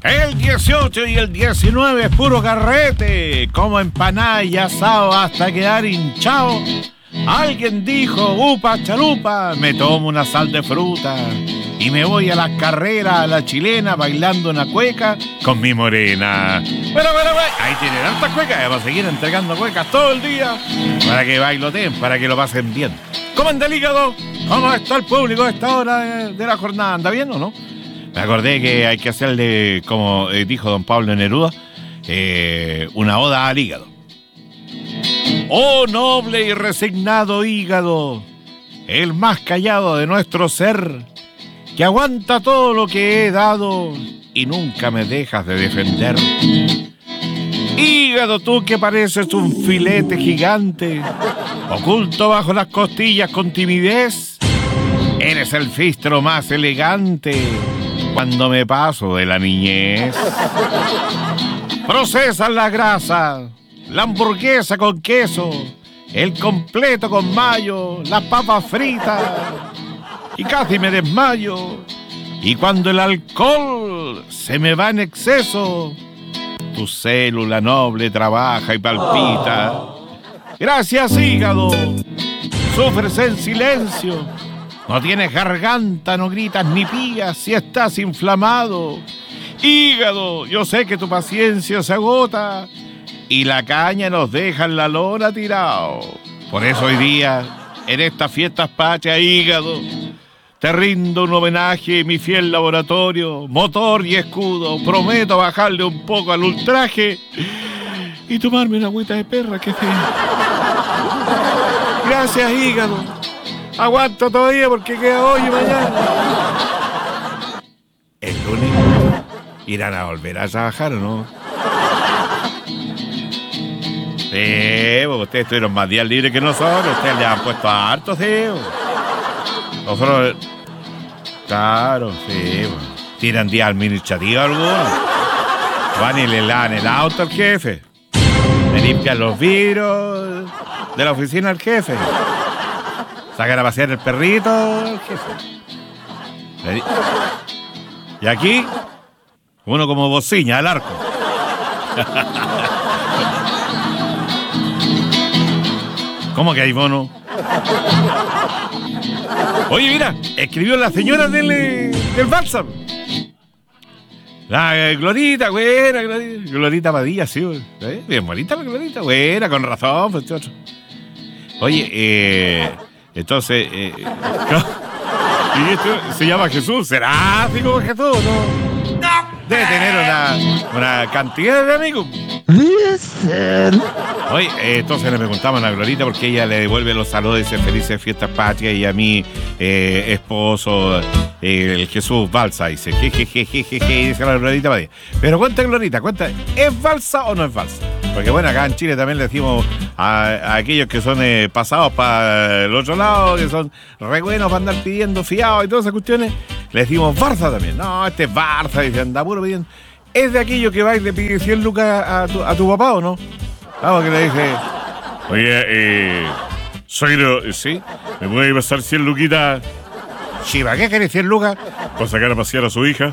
El 18 y el 19 es puro carrete, como empanada y asado hasta quedar hinchado. Alguien dijo, upa chalupa, me tomo una sal de fruta y me voy a las carreras a la chilena bailando una cueca con mi morena. Bueno, ahí tienen hartas cuecas, vamos a seguir entregando cuecas todo el día para que bailoteen, para que lo pasen bien. ¿Cómo anda el hígado? ¿Cómo está el público a esta hora de la jornada? ¿Anda bien o no? Me acordé que hay que hacerle, como dijo don Pablo Neruda, una oda al hígado. Oh noble y resignado hígado, el más callado de nuestro ser, que aguanta todo lo que he dado y nunca me dejas de defender. Hígado, tú que pareces un filete gigante, oculto bajo las costillas con timidez, eres el fistro más elegante cuando me paso de la niñez. Procesas la grasa, la hamburguesa con queso, el completo con mayo, las papas fritas, y casi me desmayo. Y cuando el alcohol se me va en exceso, tu célula noble trabaja y palpita. Gracias, hígado, sufres en silencio, no tienes garganta, no gritas ni pías si estás inflamado. Hígado, yo sé que tu paciencia se agota y la caña nos deja en la lona tirado. Por eso hoy día, en estas fiestas patrias, hígado, te rindo un homenaje, mi fiel laboratorio, motor y escudo. Prometo bajarle un poco al ultraje y tomarme una agüita de perra, que fea. Gracias, hígado. Aguanto todavía porque queda hoy y mañana. El lunes irán a volver a trabajar, ¿o no? Sí, porque ustedes tuvieron más días libres que nosotros. Ustedes le han puesto a hartos, sí. Nosotros, claro, sí. Tiran días administrativos algunos. Van y le lavan el auto al jefe. Le limpian los vidrios de la oficina al jefe. Sacan a pasear el perrito al jefe. Y aquí, uno como bociña al arco. ¿Cómo que hay bono? Oye, mira, escribió la señora del Bálsamo. La Glorita, buena, Glorita Padilla, sí, bien bonita la Glorita, buena, con razón, pues, otro. Oye, entonces, ¿y esto se llama Jesús? ¿Será así como Jesús, no? Debe tener una cantidad de amigos. Oye, entonces le preguntamos a la Glorita porque ella le devuelve los saludos y dice felices fiestas patrias, y a mi esposo, el Jesús Balsa, dice jejejejeje, dice la Glorita. Pero cuenta, Glorita, cuenta, ¿es Balsa o no es Balsa? Porque bueno, acá en Chile también le decimos a aquellos que son pasados para el otro lado, que son re buenos para andar pidiendo fiados y todas esas cuestiones, le decimos Barça también. No, este es Barça, dice, anda puro pidiendo. ¿Es de aquello que va y le pide 100 lucas a tu papá o no? Vamos, que le dice, oye, suegro, ¿sí? ¿Me puede pasar 100 luquitas? Sí, ¿para qué querés 100 lucas? Para sacar a pasear a su hija.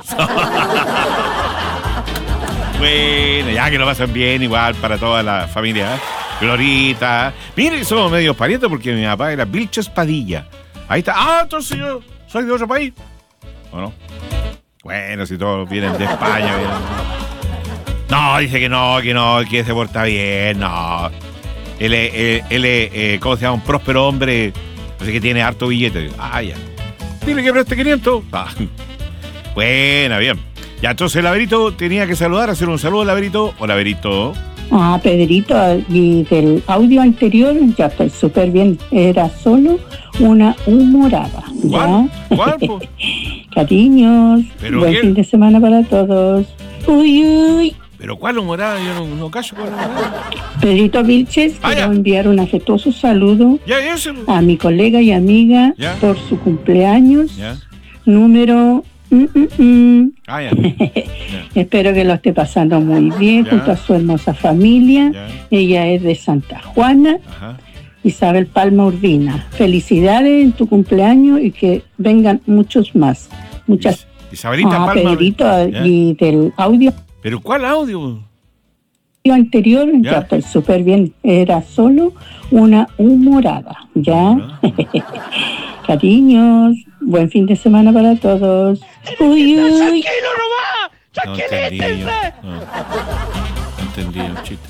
Bueno, ya que lo pasan bien, igual para toda la familia, ¿eh? Glorita. Miren, somos medio parientes porque mi papá era Vilches Padilla. Ahí está. Ah, entonces yo soy de otro país. ¿O no? Bueno, si todos vienen de España. No, dice que no, que se porta bien, no. Él es, ¿cómo se llama? Un próspero hombre, así que tiene harto billete. Ah, ya. Dile que preste 500. Ah. Bueno, bien. Ya, entonces el Laberito tenía que saludar, hacer un saludo al Laberito. Hola, Laberito. Ah, Pedrito, y del audio anterior ya estoy súper bien. Era solo una humorada. ¿Cuál? ¿Cuál? Cariños, ¿Pero buen qué? fin de semana para todos. Uy. ¿Pero cuál humorada? Yo no callo con la humorada. Pedrito Vilches, quiero ya. enviar un afectuoso saludo Ya, eso. a mi colega y amiga Ya. por su cumpleaños Ya. número... Ah, ya. Espero que lo esté pasando muy bien Ya. junto a su hermosa familia. Ya. Ella es de Santa Juana, Ajá. Isabel Palma Urbina. Felicidades en tu cumpleaños y que vengan muchos más. Muchas Isabelita Palma. Pedrito, ¿Ya? y del audio ¿Pero cuál audio? anterior, ¿Ya? ya estoy súper bien. Era solo una humorada, ¿ya? Cariños, buen fin de semana para todos. Uy, uy. ¡Tranquilo nomás! No entendí yo. No entendí el chiste.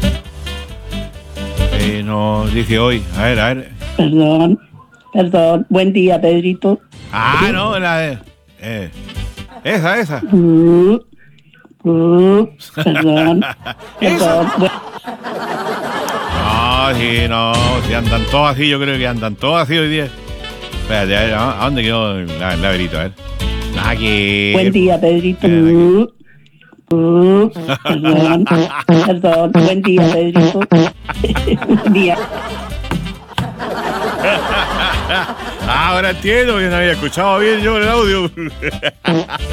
No, dije hoy. A ver. Perdón. Buen día, Pedrito. Ah, no, la de. Esa. Perdón. No, sí, no. Si andan todos así, yo creo que andan todos así hoy día. Espérate, a ver, ¿a dónde quedó el laberito? A ver. Aquí. Buen día, Pedrito. Perdón. Buen día, Pedrito. Buen día. Ahora entiendo que no había escuchado bien yo el audio.